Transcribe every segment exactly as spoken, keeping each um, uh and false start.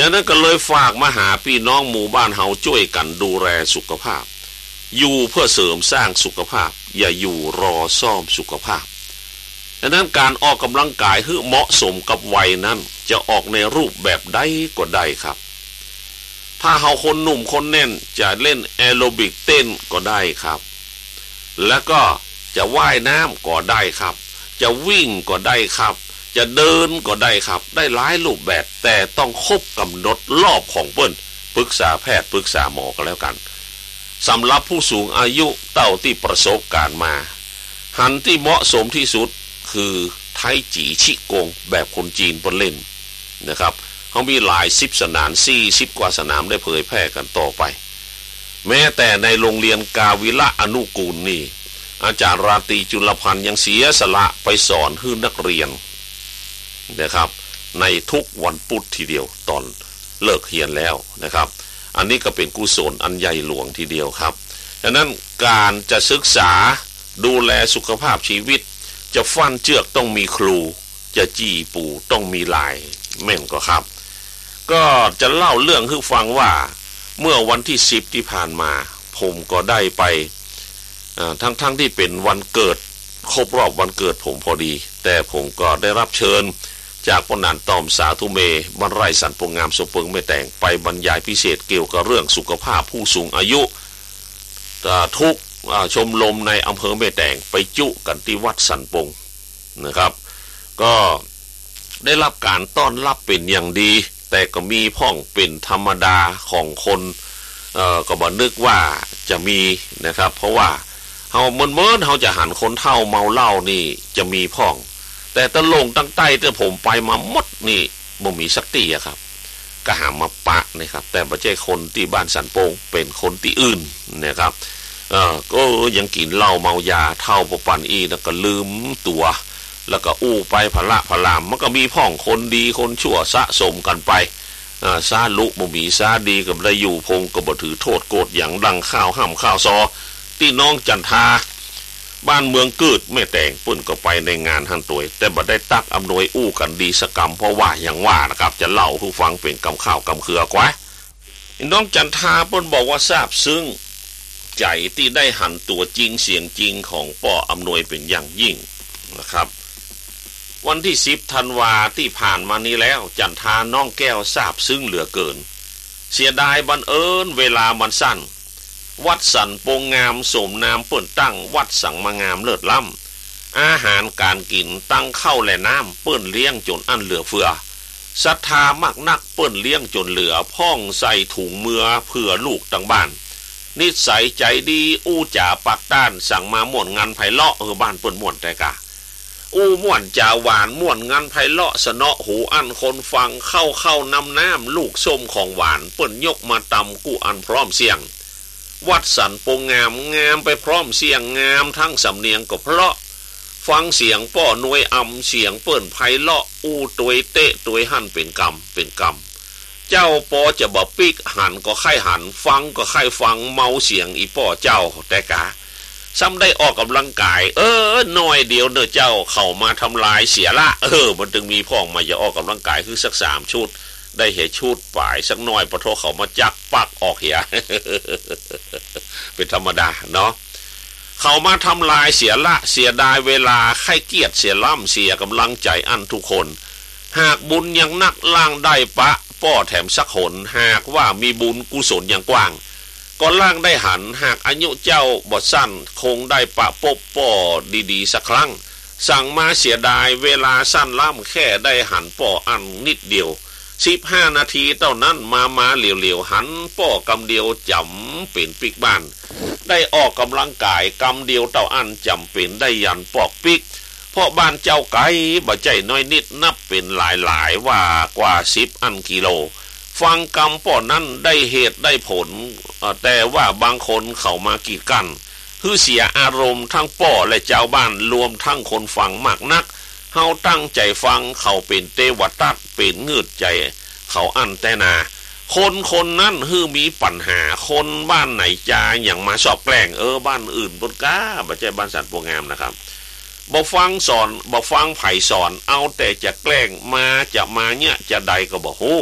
นั้นก็เลยฝากมาหาพี่น้องหมู่บ้านเฮาช่วยกันดูแลสุขภาพอยู่เพื่อเสริมสร้างสุขภาพอย่าอยู่รอซ่อมสุขภาพดังนั้นการออกกำลังกายให้เหมาะสมกับวัยนั้นจะออกในรูปแบบใดก็ได้ครับถ้าเฮาคนหนุ่มคนแน่นจะเล่นแอโรบิกเต้นก็ได้ครับแล้วก็จะว่ายน้ำก็ได้ครับจะวิ่งก็ได้ครับจะเดินก็ได้ครับได้หลายรูปแบบแต่ต้องครบกำหนดรอบของเปิ้นปรึกษาแพทย์ปรึกษาหมอก็แล้วกันสำหรับผู้สูงอายุเต่าที่ประสบการณ์มาหันที่เหมาะสมที่สุดคือไทจีชิกงแบบคนจีนเปิ้นเล่นนะครับเขามีหลายสิบสนามสี่สิบกว่าสนามได้เผยแพร่กันต่อไปแม้แต่ในโรงเรียนกาวิละอนุกูลนี่อาจารย์ราตรีจุลพันธ์ยังเสียสละไปสอนให้นักเรียนนะครับในทุกวันพุธทีเดียวตอนเลิกเรียนแล้วนะครับอันนี้ก็เป็นกุศลอันใหญ่หลวงทีเดียวครับดังนั้นการจะศึกษาดูแลสุขภาพชีวิตจะฟันเจือกต้องมีครูจะจี้ปูต้องมีลายแม่นก็ครับก็จะเล่าเรื่องให้ฟังว่าเมื่อวันที่สิบที่ผ่านมาผมก็ได้ไปทั้งๆ ท, ที่เป็นวันเกิดครบรอบวันเกิดผมพอดีแต่ผมก็ได้รับเชิญจากปนันตอมสาธุเมบรรไร่สันปงงามสมเปิงไม่แต่งไปบรรยายพิเศษเกี่ยวกับเรื่องสุขภาพผู้สูงอายุทุกชมรมในอำเภอแม่แตงไปจุกันที่วัดสันปงนะครับก็ได้รับการต้อนรับเป็นอย่างดีแต่ก็มีพ่องเป็นธรรมดาของคนเอ่อก็บ่นึกว่าจะมีนะครับเพราะว่าเฮาเมินๆเฮาจะหันคนเฒ่าเมาเหล้านี่จะมีพ่องแต่ตะลงตั้งใต้ที่ผมไปมาหมดนี่บ่มีสักตีอะครับก็หามาปะนะครับแต่บ่ใช่คนที่บ้านสันปงเป็นคนที่อื่นนะครับเอ่อก็ยังกินเหล้าเมายาเท่าปปันอีแล้วก็ลืมตัวแล้วก็อู้ไปพละพลามมันก็มีพ่องคนดีคนชั่วสะสมกันไปอ่าซาลุบ่มีซาดีก็บ่ได้อยู่พงก็บ่ถือโทษโกรธหยังดังข้าวห้ำข้าวซอที่น้องจันทาบ้านเมืองเกิดแม่แต่งปุ่นก็ไปในงานหันตัวแต่บ่ได้ตักอำนวยอู้กันดีสกรรมเพราะว่าอย่างว่านะครับจะเล่าให้ฟังเป็นกำข้าวกำเครือกว่าน้องจันทาเพิ่นบอกว่าทราบซึ้งใจที่ได้หันตัวจริงเสียงจริงของป่ออำนวยเป็นอย่างยิ่งนะครับวันที่สิบธันวาที่ผ่านมานี้แล้วจันทาน้องแก้วทราบซึ้งเหลือเกินเสียดายบังเอิญเวลามันสั้นวัดสันปงงามสมนามเปิ้นตั้งวัดสังมางามเลิศล้ำอาหารการกินตั้งเข้าและน้ำเปิ้นเลี้ยงจนอันเหลือเฟือศรัทธามากนักเปิ้นเลี้ยงจนเหลือพ่องใส่ถุงมือเพื่อลูกตั้งบ้านนิสัยใจดีอู้จ่าปักด้านสั่งมาม่วนงานไพเราะเออบ้านเปิ้นม่วนแต่กะอู้ม่วนจ่าหวานม่วนงานไพเราะสนอหูอันคนฟังเข้าเข้านำน้ำลูกส้มของหวานเปิ้นยกมาตำกู้อันพร้อมเสียงวัดสันปงงามงามไปพร้อมเสียงงามทั้งสำเนียงก็เพราะฟังเสียงป้อหน่วยอำเสียงเปิ้นไพเราะอู้ตวยเตะตวยหั่นเป็นกำเป็นกำเจ้าปอจะบ่ปิกหันก็ไข่หันฟังก็ไข่ฟังเมาเสียงอีป้อเจ้าแต่กะซ้ำได้ออกกำลังกายเออหน่อยเดียวเด้อเจ้าเข้ามาทำลายเสียละเออมันจึงมีพ่องมาจะออกกำลังกายคือสักสามชุดได้เหตุชุดป่ายสักหน่อยปะโทเขามาจักปักออกเหีย เป็นธรรมดาเนาะเขามาทำลายเสียละเสียดายเวลาไข้เกียรติเสียล่ำเสียกำลังใจอันทุกคนหากบุญยังนักล่างได้ปะป้อแถมสักหนหากว่ามีบุญกุศลอย่างกว้างก็ล่างได้หันหากอายุเจ้าบอดสั้นคงได้ปะปบป้อดีๆสักครั้งสั่งมาเสียดายเวลาสั้นล่ำแค่ได้หันป้ออันนิดเดียวสิบห้านาทีเท่านั้นมามาเหลียวๆหันป้อกำเดียวจำเป็นปิกบ้านได้ออกกำลังกายกำเดียวเท่าอันจำเป็นได้ยันปอกปิกเพราะบ้านเจ้าไก่บ่ใจน้อยนิดนับเป็นหลายๆว่ากว่าสิบอันกิโลฟังกำป้อนั้นได้เหตุได้ผลแต่ว่าบางคนเข้ามากีดกันคือเสียอารมณ์ทั้งป้อและเจ้าบ้านรวมทั้งคนฟังมากนักเฮาตั้งใจฟังเขาเป็นเทวทัตเป็นเงืดใจเขาอันแต่นาคนคนนั้นฮือมีปัญหาคนบ้านไหนจาอย่างมาสอบแกล้งเออบ้านอื่นบนก้าบ่ใช่บ้านสันปงงามนะครับบ่ฟังสอนบ่ฟังไผ่สอนเอาแต่จะแกล้งมาจะมาเนี่ยจะใดก็บ่ฮู้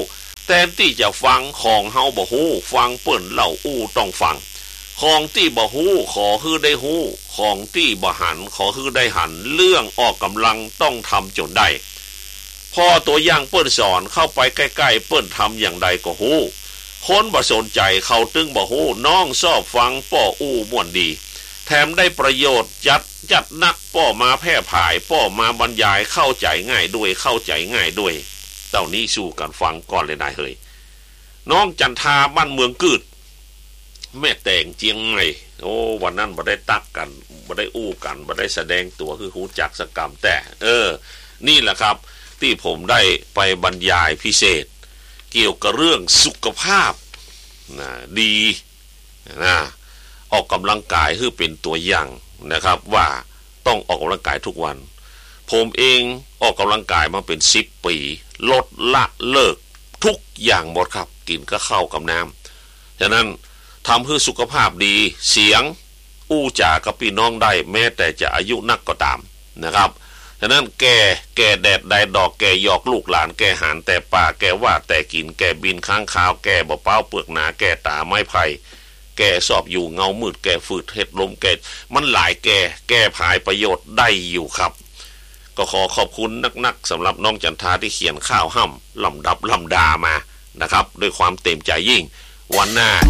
แต่ที่จะฟังของเฮาบ่ฮู้ฟังเปิ้นเล่าอู้ต้องฟังของที่บ่ฮู้ขอฮื้อได้ฮู้ของที่บ่หันขอฮื้อได้หันเรื่องออกกำลังต้องทำจนได้พอตัวอย่างเปิ้นสอนเข้าไปใกล้ๆเปิ้นทำอย่างใดก็ฮู้คนบ่สนใจเขาตึงบ่ฮู้น้องชอบฟังป้ออู้ม่วนดีแถมได้ประโยชน์จัดจัดนักป้อมาแพร่ผายป้อมาบรรยายเข้าใจง่ายด้วยเข้าใจง่ายด้วยเต่านี้สู้กันฟังก่อนเลยนายเฮยน้องจันทาบ้านเมืองกืดแม่แต่งเจียงใหม่โอ้วันนั้นบ่ได้ตักกันบ่ได้อู้กันบ่ได้แสดงตัวคือหูจักสกรรมแต่เออนี่แหละครับที่ผมได้ไปบรรยายพิเศษเกี่ยวกับเรื่องสุขภาพนะดีนะออกกำลังกายคือเป็นตัวอย่างนะครับว่าต้องออกกำลังกายทุกวันผมเองออกกำลังกายมาเป็นสิบปีลดละเลิกทุกอย่างหมดครับกินก็เข้ากับน้ำฉะนั้นทำเพื่อสุขภาพดีเสียงอู้จ่ากับพี่น้องได้แม้แต่จะอายุนักก็ตามนะครับฉะนั้นแก่แก่แดดแดดดอกแก่หยอกลูกหลานแก่หานแต่ป่าแก่ว่าแต่กินแก่บินค้างคาวแก่บ่เป้าเปลือกหนาแก่ตาไม้ไผ่แก่สอบอยู่เงามืดแก่ฝืดเห็ดลมแก่มันหลายแก่แก่ภายประโยชน์ได้อยู่ครับก็ขอขอบคุณนักๆสำหรับน้องจันทาที่เขียนข้าวห้ำลำดับลำดามานะครับด้วยความเต็มใจยิ่งวันหน้า